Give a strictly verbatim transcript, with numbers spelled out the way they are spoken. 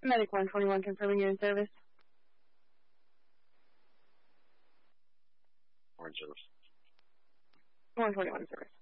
Medic one twenty-one confirming you're in service. We're in service. one twenty-one service.